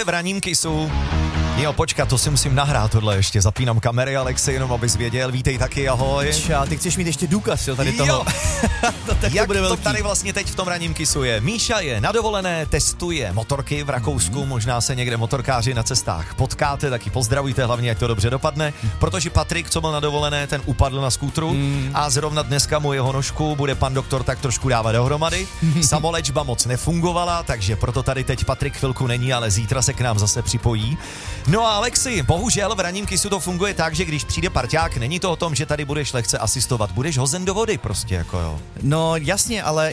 v ranním Kissu. Jo, počkat, to si musím nahrát tohle ještě. Zapínám kamery, Alexi, jenom abys věděl. Vítej taky, ahoj. Čau, ty chceš mít ještě důkaz, jo, tady toho. Jak to tady vlastně teď v tom ranním Kissu je? Míša je na dovolené, testuje motorky v Rakousku, možná se někde motorkáři na cestách potkáte, taky pozdravujte, hlavně ať to dobře dopadne, protože Patrik, co byl na dovolené, ten upadl na skútru a zrovna dneska mu jeho nožku bude pan doktor tak trošku dávat dohromady. Samolečba moc nefungovala, takže proto tady teď Patrik chvilku není, ale zítra se k nám zase připojí. No a Alexi, bohužel v ranním Kissu to funguje tak, že když přijde parťák, není to o tom, že tady budeš lehce asistovat, budeš hozen do vody prostě, jako jo. No jasně, ale